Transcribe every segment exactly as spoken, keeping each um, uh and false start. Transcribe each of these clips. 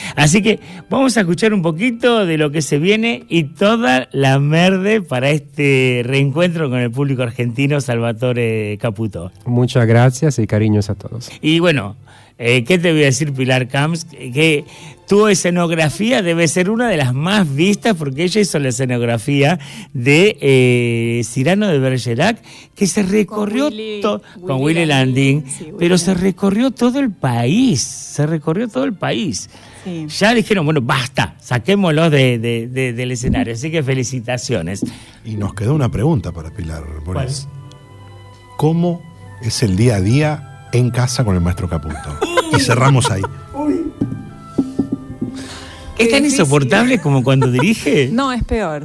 Así que vamos a escuchar un poquito de lo que se viene y toda la merde para este reencuentro con el público argentino, Salvatore Caputo. Muchas gracias y cariños a todos. Y bueno, eh, ¿qué te voy a decir, Pilar Camps? Que tu escenografía debe ser una de las más vistas porque ella hizo la escenografía de eh, Cyrano de Bergerac, que se recorrió con Willy, to- Willy con Willy Landín, Landín, sí, pero Willy se recorrió todo el país, se recorrió todo el país. Sí. Ya dijeron, bueno, basta, saquémoslo de, de, de, del escenario, así que felicitaciones. Y nos quedó una pregunta para Pilar Boris. ¿Cómo es el día a día en casa con el maestro Caputo? Y cerramos ahí. ¿Es tan difícil. insoportable como cuando dirige? No, es peor.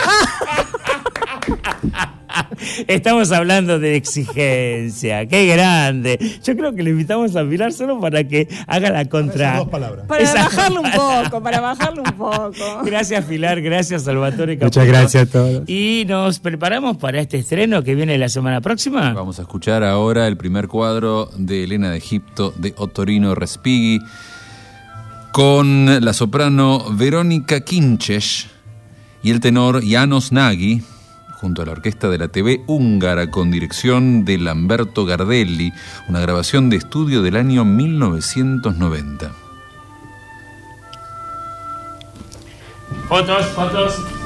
Estamos hablando de exigencia, qué grande. Yo creo que le invitamos a Pilar solo para que haga la contra. Esas dos palabras. Para Esa- bajarlo un poco, para bajarlo un poco. Gracias, Pilar, gracias, Salvatore Caputo. Muchas gracias a todos. Y nos preparamos para este estreno que viene la semana próxima. Vamos a escuchar ahora el primer cuadro de Elena de Egipto de Ottorino Respighi con la soprano Verónica Quinches y el tenor János Nagy junto a la orquesta de la T V húngara con dirección de Lamberto Gardelli, una grabación de estudio del año mil novecientos noventa. Fotos, fotos.